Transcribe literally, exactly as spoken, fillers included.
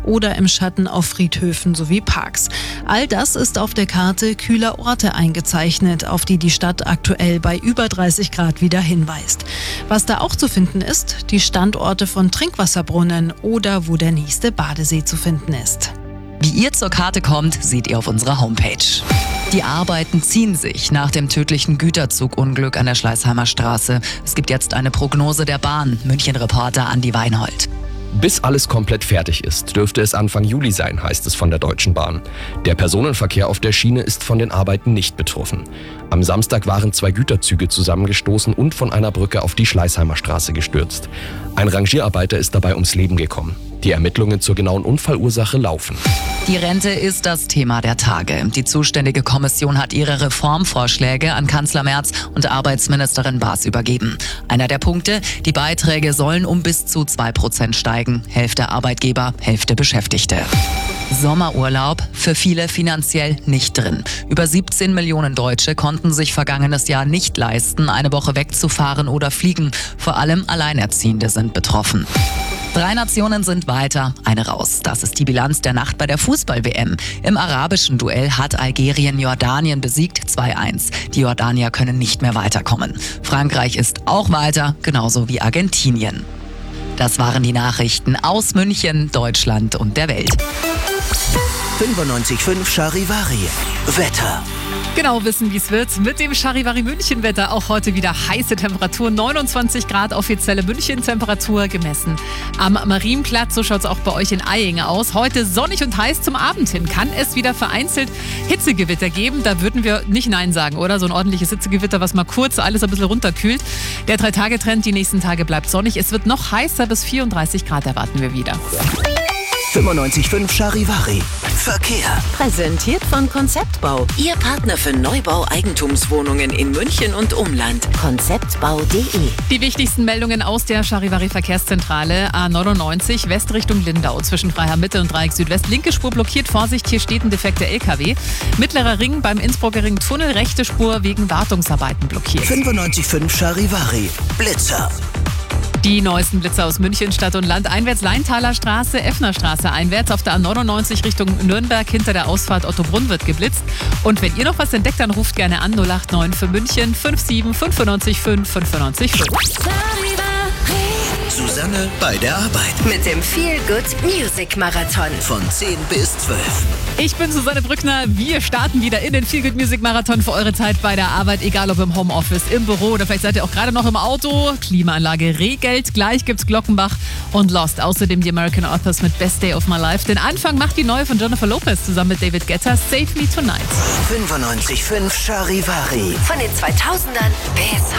oder im Schatten auf Friedhöfen sowie Parks. All das ist auf der Karte kühler Orte eingezeichnet, auf die die Stadt aktuell bei über dreißig Grad wieder hinweist. Was da auch zu finden ist, die Standorte von Trinkwasserbrunnen oder wo der nächste Badesee zu finden ist. Wie ihr zur Karte kommt, seht ihr auf unserer Homepage. Die Arbeiten ziehen sich nach dem tödlichen Güterzugunglück an der Schleißheimer Straße. Es gibt jetzt eine Prognose der Bahn. München-Reporter Andi Weinhold. Bis alles komplett fertig ist, dürfte es Anfang Juli sein, heißt es von der Deutschen Bahn. Der Personenverkehr auf der Schiene ist von den Arbeiten nicht betroffen. Am Samstag waren zwei Güterzüge zusammengestoßen und von einer Brücke auf die Schleißheimer Straße gestürzt. Ein Rangierarbeiter ist dabei ums Leben gekommen. Die Ermittlungen zur genauen Unfallursache laufen. Die Rente ist das Thema der Tage. Die zuständige Kommission hat ihre Reformvorschläge an Kanzler Merz und Arbeitsministerin Baas übergeben. Einer der Punkte, die Beiträge sollen um bis zu zwei Prozent steigen. Hälfte Arbeitgeber, Hälfte Beschäftigte. Sommerurlaub für viele finanziell nicht drin. Über siebzehn Millionen Deutsche konnten sich vergangenes Jahr nicht leisten, eine Woche wegzufahren oder fliegen. Vor allem Alleinerziehende sind betroffen. Drei Nationen sind weiter, eine raus. Das ist die Bilanz der Nacht bei der Fußball-W M. Im arabischen Duell hat Algerien Jordanien besiegt, zwei eins. Die Jordanier können nicht mehr weiterkommen. Frankreich ist auch weiter, genauso wie Argentinien. Das waren die Nachrichten aus München, Deutschland und der Welt. fünfundneunzig Komma fünf Charivari. Wetter. Genau wissen, wie es wird. Mit dem Charivari München Wetter auch heute wieder heiße Temperatur. neunundzwanzig Grad offizielle München-Temperatur gemessen. Am Marienplatz, so schaut es auch bei euch in Eying aus. Heute sonnig und heiß zum Abend hin. Kann es wieder vereinzelt Hitzegewitter geben? Da würden wir nicht Nein sagen, oder? So ein ordentliches Hitzegewitter, was mal kurz alles ein bisschen runterkühlt. Der Drei-Tage-Trend, die nächsten Tage bleibt sonnig. Es wird noch heißer, bis vierunddreißig Grad erwarten wir wieder. fünfundneunzig Komma fünf Charivari. Verkehr. Präsentiert von Konzeptbau. Ihr Partner für Neubau Eigentumswohnungen in München und Umland. konzeptbau punkt de. Die wichtigsten Meldungen aus der Charivari Verkehrszentrale. A neunundneunzig West Richtung Lindau. Zwischen Freiham Mitte und Dreieck Südwest. Linke Spur blockiert. Vorsicht, hier steht ein defekter L K W. Mittlerer Ring beim Innsbrucker Ring Tunnel. Rechte Spur wegen Wartungsarbeiten blockiert. fünfundneunzig Komma fünf Charivari. Blitzer. Die neuesten Blitze aus München, Stadt und Land. Einwärts Leintaler Straße, Effner Straße einwärts. Auf der A neunundneunzig Richtung Nürnberg hinter der Ausfahrt Ottobrunn wird geblitzt. Und wenn ihr noch was entdeckt, dann ruft gerne an null acht neun für München fünf sieben fünf neun fünf fünf neun fünf. Susanne bei der Arbeit. Mit dem Feel Good Music Marathon. Von zehn bis zwölf. Ich bin Susanne Brückner. Wir starten wieder in den Feel Good Music Marathon für eure Zeit bei der Arbeit. Egal ob im Homeoffice, im Büro oder vielleicht seid ihr auch gerade noch im Auto. Klimaanlage regelt. Gleich gibt's Glockenbach und Lost. Außerdem die American Authors mit Best Day of My Life. Den Anfang macht die neue von Jennifer Lopez zusammen mit David Guetta. Save Me Tonight. fünfundneunzig Komma fünf Charivari. Von den zweitausendern bis